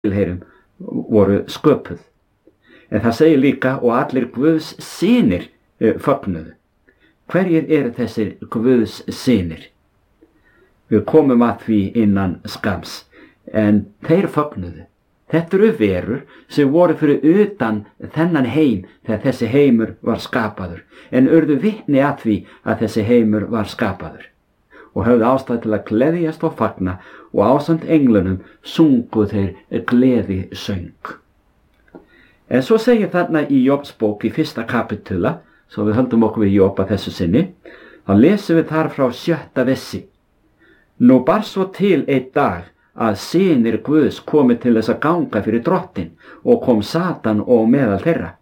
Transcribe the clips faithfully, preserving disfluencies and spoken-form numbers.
tilheyrum voru sköpuð. En það segir líka og allir Guðs synir fögnuðu. Hverjir eru þessir Guðs synir? Við komum að því innan skams, en þeir fögnuðu. Þetta eru verur sem voru fyrir utan þennan heim þegar þessi heimur var skapaður, en urðu vitni að því að þessi heimur var skapaður og höfðu ástæðu til að gleðjast og fagna og ásamt englunum sungu þeir gleði söng. En svo segir þarna í Jóbs bók í fyrsta kapitula, svo við höldum okkur við Jób að þessu sinni, þá lesum við þar frá sjötta vessi. Nú bar svo til einn dag að synir Guðs komi til þess að ganga fyrir drottin og kom Satan og meðal þeirra.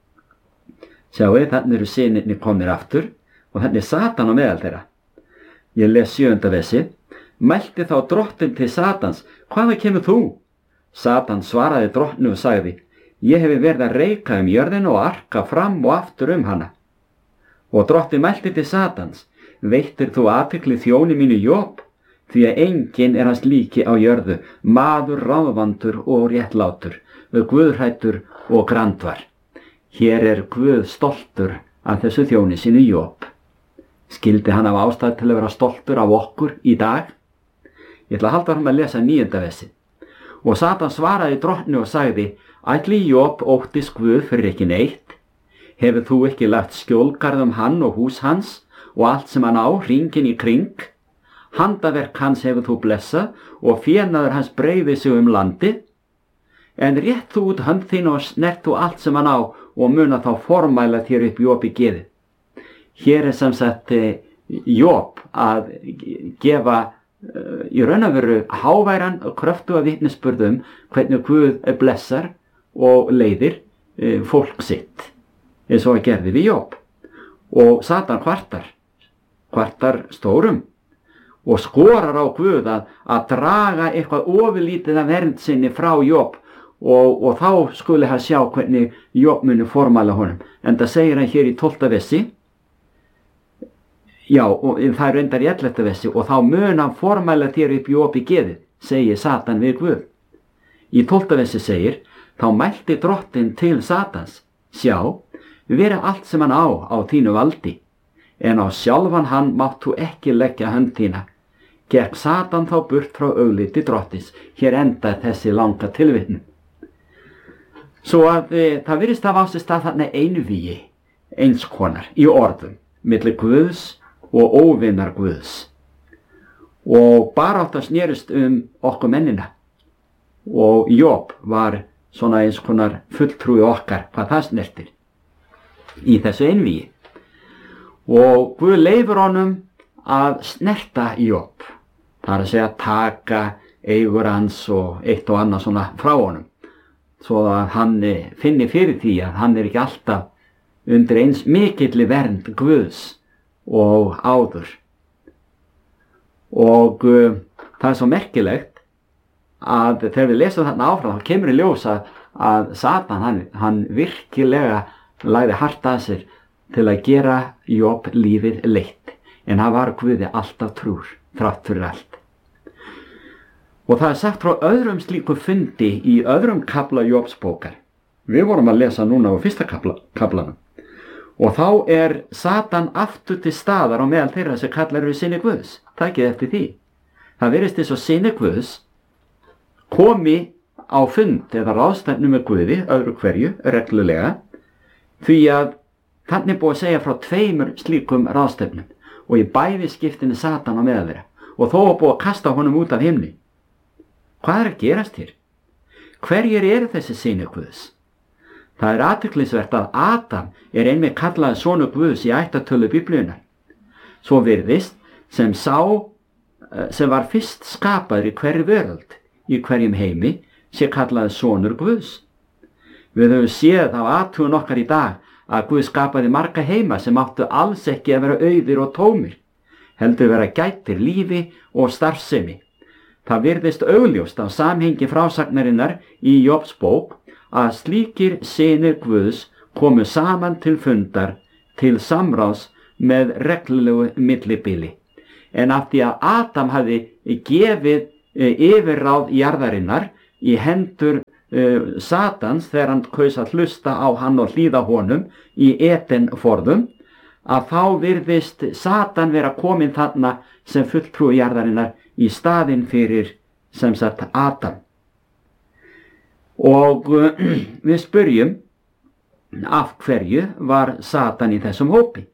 Sjáu, þannig eru synirnir komnir aftur og þannig er Satan og meðal þeirra. Ég les sjöunda vessi. Mælti þá drottin til Satans, hvaðan kemur þú? Satan svaraði drottni og sagði, ég hefi verið að reika um jörðina og arka fram og aftur um hana. Og drottin mælti til Satans, veittir þú athygli þjóni mínu Jób? Því að enginn er hans líki á jörðu, maður ráðvandur og réttlátur, guðhræddur og grandvar. Hér er Guð stoltur af þessu þjóni sínu Jób. Skildi hann af ástæðu til að vera stoltur af okkur í dag? Ég ætla að halda fram að lesa níunda vessi. Og Satan svaraði drottni og sagði, ætli Jób óttist Guð fyrir ekki neitt? Hefur þú ekki lagt skjólgarð um hann og hús hans og allt sem hann á hringinn í kring? Handaverk hans hefur þú blessað og fénaður hans breiði sig um landið. En rétt þú út hönd þín og snert þú allt sem hann á og muna þá formæla þér upp Jób í geði. Hér er sem sagt Jób að gefa uh, í raun og veru háværan og kröftuga vitnisburðum hvernig Guð blessar og leiðir uh, fólk sitt, eins og að gerði við Jób. Og Satan kvartar, kvartar stórum og skorar á Guð að, að draga eitthvað ofurlítið af vernd sinni frá Jób og, og þá skuli hann sjá hvernig Jób muni formæla honum. En það segir hann hér í tólfta vessi. Já, og það er reyndar í ellefta vessi, og þá mun hann formæla þér upp Jób í geðið, segir Satan við Guð. Í tólfta vessi segir, þá mælti drottin til Satans, sjá, veri allt sem hann á á þínu valdi, en á sjálfan hann mátt þú ekki leggja hönd þína. Gekk Satan þá burt frá augliti drottins, hér enda þessi langa tilvitnun. Svo að e, það virðist að ástist að þarna einvígi, eins konar, í orðum, milli Guðs og óvinnar Guðs. Og barátta snerist um okkur mennina. Og Jób var svona eins konar fulltrúi okkar hvað það snertir í þessu einvígi. Og Guð leyfir honum að snerta Jób. Það er að segja taka eigur hans og eitt og annað svona frá honum. Svo að hann finni fyrir því að hann er ekki alltaf undir eins mikilli vernd Guðs og áður. Og uh, það er svo merkilegt að þegar við lesum þarna áfram þá kemur í ljós að, að Satan hann, hann virkilega lagði hart að sér til að gera Jób lífið leitt, en hann var Guði alltaf trúr þrátt fyrir allt. Og það er sagt frá öðrum slíku fundi í öðrum kafla Jóbs bókar. Við vorum að lesa núna á fyrsta kafla, kaflanum. Og þá er Satan aftur til staðar á meðal þeirra sem kallar við syni Guðs. Takið eftir því. Það virðist eins og syni Guðs komi á fund eða ráðstefnu með Guði, öðru hverju, reglulega, því að þannig búið að segja frá tveimur slíkum ráðstefnum og í bæði skiptinu Satan á meðal þeirra og þó að búið að kasta honum út af himni. Hvað er að gerast hér? Hverjir eru þessi syni Guðs? Það er athyglisvert að Adam er einmitt kallaði sonur Guðs í ættatölu Biblíunnar. Svo virðist sem sá sem var fyrst skapaður í hverju veröld, í hverjum heimi, sé kallaði sonur Guðs. Við höfum séð á athugun okkar í dag að Guð skapaði marga heima sem áttu alls ekki að vera auðir og tómir, heldur vera gætir lífi og starfsemi. Það virðist augljóst á samhengi frásagnarinnar í Jóbs bók að slíkir synir Guðs komu saman til fundar, til samráðs með reglulegu millibili. En af því að Adam hafði gefið yfirráð jarðarinnar í hendur uh, Satans þegar hann kaus að hlusta á hann og hlýða honum í Eden forðum, að þá virðist Satan vera komin þarna sem fulltrúi jarðarinnar í staðinn fyrir sem sagt Adam. Og uh, við spyrjum, af hverju var Satan í þessum hópi?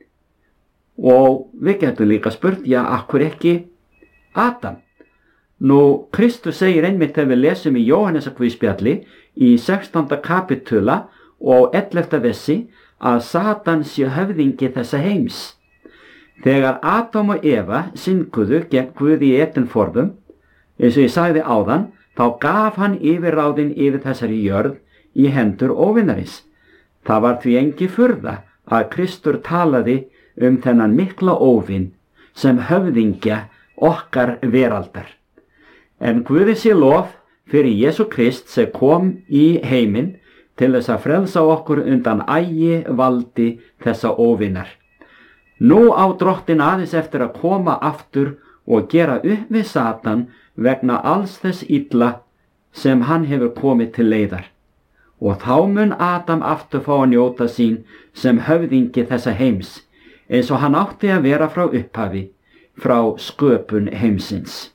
Og við getum líka spurt, já, af hverju ekki Adam? Nú, Kristus segir einmitt þegar við lesum í Jóhannesarguðspjalli í sextánda kapitula og ellefta versi að Satan sé höfðingi þessa heims. Þegar Adam og Eva synguðu gegn Guði í Eden forðum, eins og ég sagði áðan, þá gaf hann yfirráðin yfir þessari jörð í hendur óvinarins. Það var því engi furða að Kristur talaði um þennan mikla óvin sem höfðingja okkar veraldar. En Guði sé lof fyrir Jesú Krist sem kom í heiminn til þess að frelsa okkur undan ægi valdi þessa óvinar. Nú á Drottinn aðeins eftir að koma aftur og gera upp við Satan vegna alls þess illa sem hann hefur komið til leiðar. Og þá mun Adam aftur fá að njóta sín sem höfðingi þessa heims, eins og hann átti að vera frá upphafi, frá sköpun heimsins.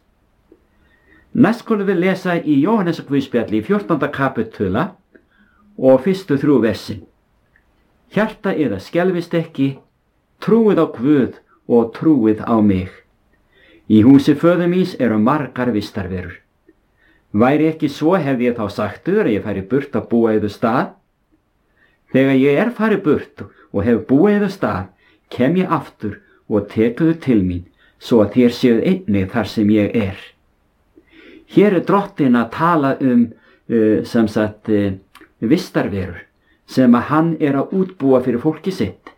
Næst skulum við lesa í Jóhannesarguðspjalli í fjórtánda kapitula og fyrstu þrjú versin. Hjarta yðar skelfist ekki, trúið á Guð og trúið á mig. Í húsi föður míns eru margar vistarverur. Væri ekki svo hefði ég þá sagt þér að ég færi burt að búa yður stað? Þegar ég er farið burt og hef búið yður stað, kem ég aftur og tekuðu til mín, svo að þér séuð einnig þar sem ég er. Hér er Drottinn að tala um uh, sem sagt uh, vistarverur sem að hann er að útbúa fyrir fólki sitt.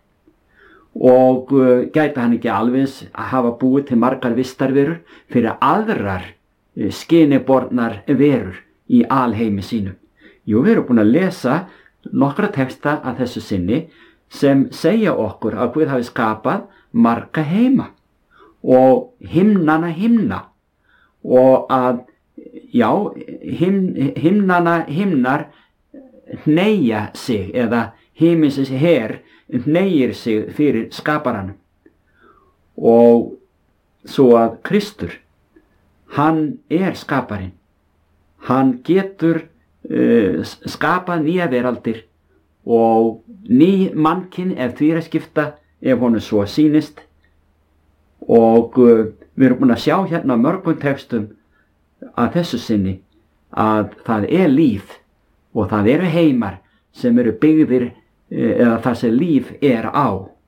Og uh, gæti hann ekki alveg að hafa búið til margar vistarverur fyrir aðrar uh, skinibornar verur í alheimi sínum. Jú, við erum búin að lesa nokkra texta að þessu sinni sem segja okkur að Guð hafi skapað marga heima og himnana himna og að, já, him, himnana himnar hneigja sig eða himinsins her hneigir sig fyrir skaparanum. Og svo að Kristur, hann er skaparinn. Hann getur uh, skapað nýja veraldir og ný mannkinn ef því er að skipta ef honum svo sýnist. Og uh, við erum búin að sjá hérna mörgum textum að þessu sinni að það er líf og það eru heimar sem eru byggðir eða það sem líf er á.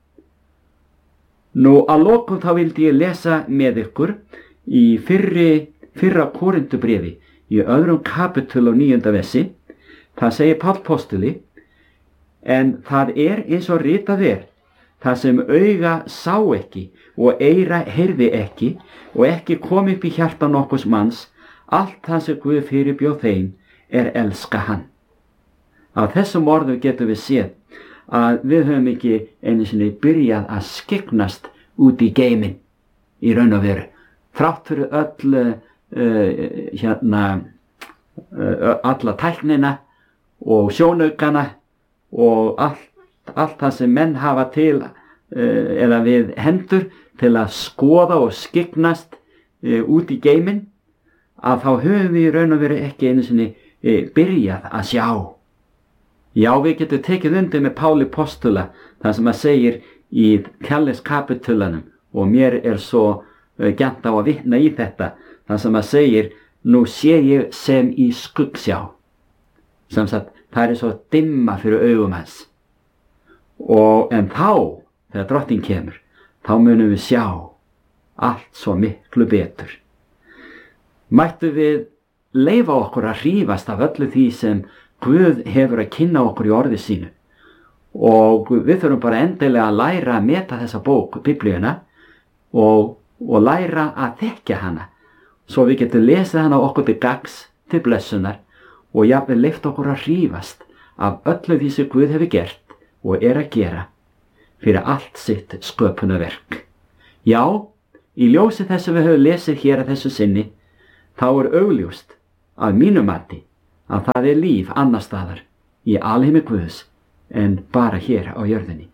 Nú að lokum þá vildi ég lesa með ykkur í fyrri, fyrra Korintubréfi í öðrum kapitul og níunda versi. Það segir Páll postuli: en það er eins og ritað er, það sem auga sá ekki og eyra heyrði ekki og ekki kom upp í hjarta nokkurs manns, allt það sem Guð fyrirbjóð þeim er elska hann. Af þessum orðum getum við séð að við höfum ekki einu sinni byrjað að skyggnast út í geiminn í raun og veru. Þrátt fyrir öll uh, hérna uh, alla tæknina og sjónaukana og allt, allt það sem menn hafa til uh, eða við hendur til að skoða og skyggnast uh, út í geiminn, að þá höfum við í raun og veru ekki einu sinni uh, byrjað að sjá. Já, við getum tekið undir með Páli postula, það sem að segir í Kjalliskapitulanum, og mér er svo uh, gjarnt á að vitna í þetta, það sem að segir: nú sé ég sem í skuggsjá. Sem sagt, það er svo dimma fyrir augum hans. Og en þá, þegar Drottinn kemur, þá munum við sjá allt svo miklu betur. Mættu við leyfa okkur að hrífast af öllu því sem Guð hefur að kynna okkur í orði sínu, og við þurfum bara endilega að læra að meta þessa bók, Biblíuna, og, og læra að þekkja hana, svo við getum lesið hana okkur til gagns, til blessunar, og jafnvel leyft okkur að hrífast af öllu því sem Guð hefur gert og er að gera fyrir allt sitt sköpunarverk. Já, í ljósi þess að við höfum lesið hér að þessu sinni, þá er augljóst að mínu mati að það er líf annars staðar í alheimi Guðs en bara hér á jörðinni.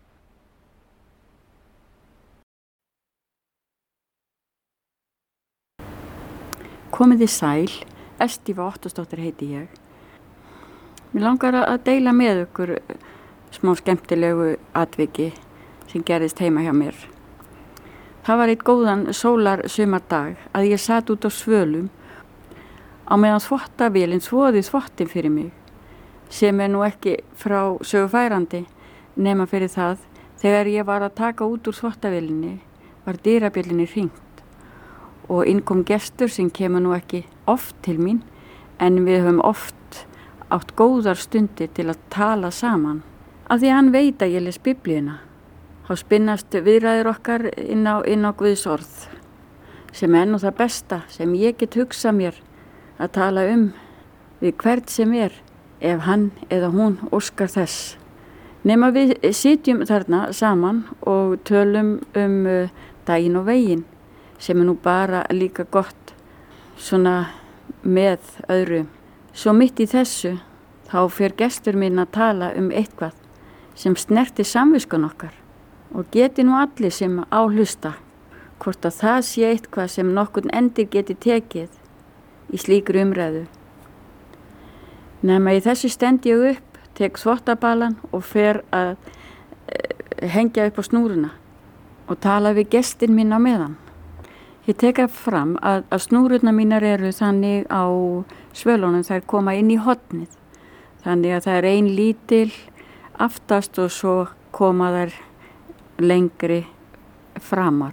Komið þið sæl, Estífa Óttarsdóttir heiti ég. Mér langar að deila með ykkur smá skemmtilegu atviki sem gerðist heima hjá mér. Það var eitt góðan sólar sumardag að ég sat út á svölum á meðan þvottavélin þvoði þvottin fyrir mig, sem er nú ekki frá sögufærandi nema fyrir það þegar ég var að taka út úr þvottavélinni var dyrabjöllinni hringt og inn kom gestur sem kemur nú ekki oft til mín en við höfum oft átt góðar stundir til að tala saman af því að hann veit að ég les biblíuna. Þá spinnast viðræður okkar inn á, inn á Guðs orð sem er nú það besta sem ég get hugsað mér að tala um við hvert sem er ef hann eða hún óskar þess. Nema við sitjum þarna saman og tölum um uh, daginn og veginn sem er nú bara líka gott svona með öðru. Svo mitt í þessu þá fer gestur minn að tala um eitthvað sem snerti samviskan okkar og geti nú allir sem áhlusta hvort að það sé eitthvað sem nokkurn endir geti tekið í slíkri umræðu. Nema í þessu stend ég upp, tek þvottabalan og fer að e, hengja upp á snúruna og tala við gestin minn á meðan. Ég tek að fram að, að snúrurnar mínar eru þannig á svölunum þær koma inn í hornið. Þannig að það er ein lítil aftast og svo koma þær lengri framar.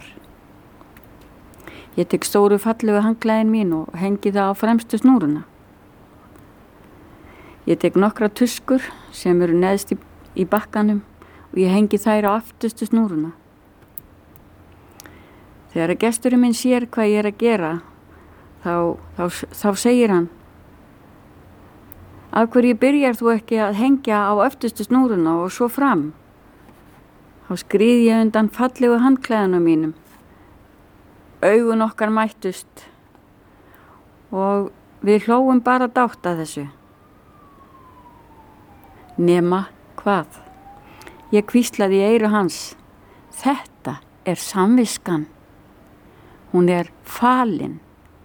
Ég tek stóru fallegu handklæðin mín og hengi það á fremstu snúruna. Ég tek nokkra tuskur sem eru neðst í, í bakkanum og ég hengi þær á aftustu snúruna. Þegar að gesturinn minn sér hvað ég er að gera, þá, þá, þá segir hann: af hverju byrjar þú ekki að hengja á öftustu snúruna og svo fram? Þá skríð ég undan fallegu handklæðunum mínum. Augun okkar mættust og við hlóum bara dátt að þessu. Nema hvað? Ég hvíslaði í eyru hans: þetta er samviskan. Hún er falin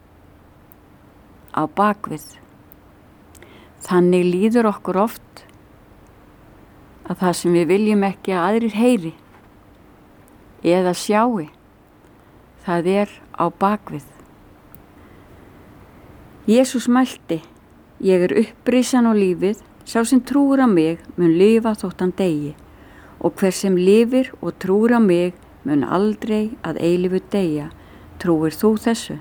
á bakvið. Þannig líður okkur oft að það sem við viljum ekki að aðrir heyri eða sjái, það er á bakvið. Jesús mælti: ég er upprisan og lífið, sá sem trúir á mig mun lifa þótt hann deyi, og hver sem lifir og trúir á mig mun aldrei að eilífu deyja. Trúir þú þessu?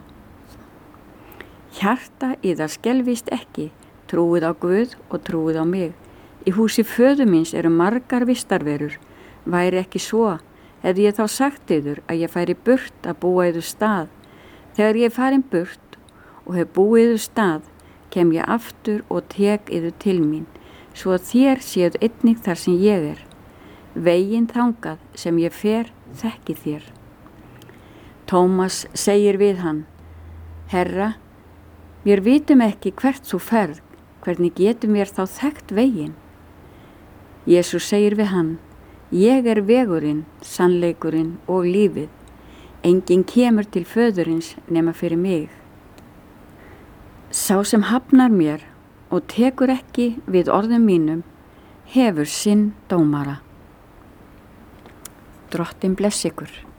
Hjarta yðar skelfist ekki, trúið á Guð og trúið á mig. Í húsi föður míns eru margar vistarverur. Væri ekki svo, hefði ég þá sagt yður að ég færi burt að búa yður stað. Þegar ég er farin burt og hef búið yður stað, kem ég aftur og tek yður til mín, svo að þér séð einnig þar sem ég er. Veginn þangað sem ég fer þekki þér. Tómas segir við hann: Herra, mér vitum ekki hvert þú ferð, hvernig getum mér þá þekkt veginn? Jesús segir við hann: ég er vegurinn, sannleikurinn og lífið. Enginn kemur til föðurins nema fyrir mig. Sá sem hafnar mér og tekur ekki við orðum mínum hefur sinn dómara. Drottinn blessi ykkur.